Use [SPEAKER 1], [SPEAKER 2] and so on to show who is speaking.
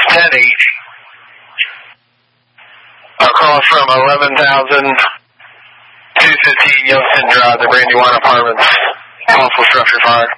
[SPEAKER 1] 1080. A call from 11,215 Youngstown Drive, the Brandywine Apartments. Multiple structure fire.